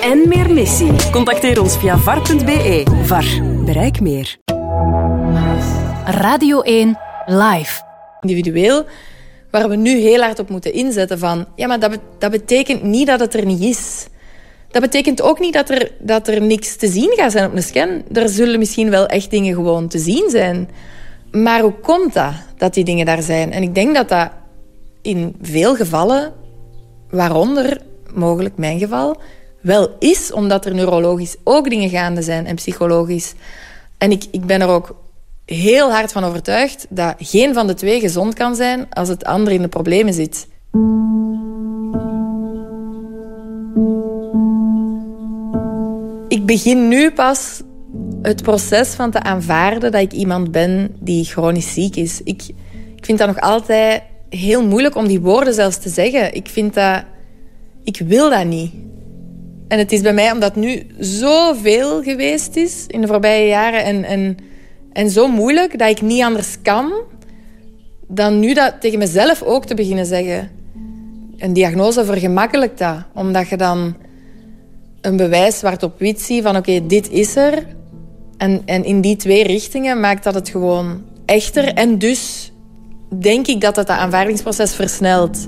en meer missie? Contacteer ons via var.be. VAR. Bereik meer. Radio 1 Live. Individueel, waar we nu heel hard op moeten inzetten van... Ja, maar dat betekent niet dat het er niet is. Dat betekent ook niet dat er niks te zien gaat zijn op een scan. Er zullen misschien wel echt dingen gewoon te zien zijn. Maar hoe komt dat die dingen daar zijn? En ik denk dat dat in veel gevallen, waaronder mogelijk mijn geval, wel is, omdat er neurologisch ook dingen gaande zijn en psychologisch. En ik ben er ook heel hard van overtuigd dat geen van de twee gezond kan zijn als het ander in de problemen zit. Ik begin nu pas het proces van te aanvaarden dat ik iemand ben die chronisch ziek is. Ik vind dat nog altijd heel moeilijk om die woorden zelfs te zeggen. Ik wil dat niet. En het is bij mij omdat nu zoveel geweest is in de voorbije jaren en zo moeilijk dat ik niet anders kan dan nu dat tegen mezelf ook te beginnen zeggen. Een diagnose vergemakkelijkt dat, omdat je dan een bewijs zwart op wit ziet van oké, dit is er. En in die twee richtingen maakt dat het gewoon echter. En dus denk ik dat aanvaardingsproces versnelt.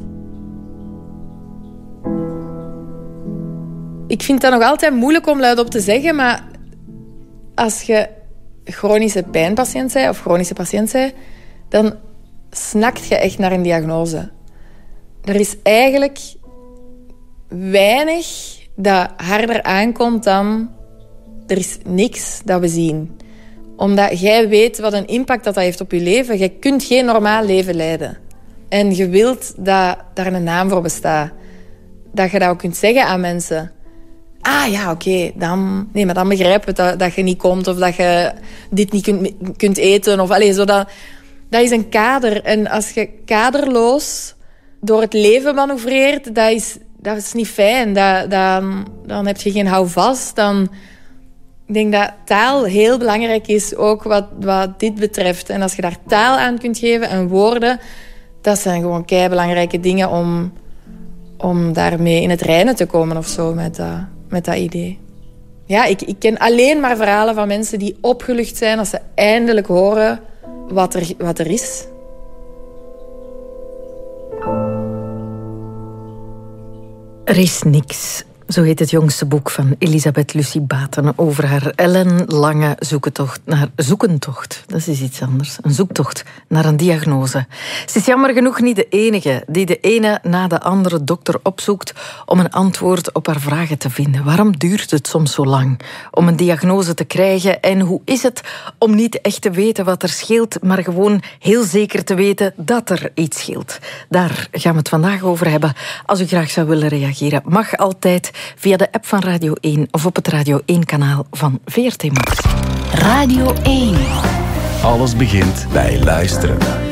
Ik vind dat nog altijd moeilijk om luidop te zeggen, maar als je chronische pijnpatiënt bent of chronische patiënt bent, dan snakt je echt naar een diagnose. Er is eigenlijk weinig dat harder aankomt dan er is niks dat we zien. Omdat jij weet wat een impact dat heeft op je leven. Je kunt geen normaal leven leiden. En je wilt dat daar een naam voor bestaat. Dat je dat ook kunt zeggen aan mensen. Ah ja, oké, dan begrijpen we dat je niet komt of dat je dit niet kunt eten. Of, dat is een kader. En als je kaderloos door het leven manoeuvreert, dat is niet fijn. Dan heb je geen houvast. Ik denk dat taal heel belangrijk is, ook wat dit betreft. En als je daar taal aan kunt geven en woorden, dat zijn gewoon keibelangrijke dingen om daarmee in het reinen te komen of zo met dat idee. Ja, ik ken alleen maar verhalen van mensen die opgelucht zijn als ze eindelijk horen wat er is. Er is niks. Zo heet het jongste boek van Elisabeth Lucie Baten over haar ellenlange zoekentocht. Dat is iets anders. Een zoektocht naar een diagnose. Ze is jammer genoeg niet de enige die de ene na de andere dokter opzoekt om een antwoord op haar vragen te vinden. Waarom duurt het soms zo lang om een diagnose te krijgen? En hoe is het om niet echt te weten wat er scheelt, maar gewoon heel zeker te weten dat er iets scheelt? Daar gaan we het vandaag over hebben. Als u graag zou willen reageren, mag altijd via de app van Radio 1 of op het Radio 1-kanaal van VRT Max. Radio 1. Alles begint bij luisteren.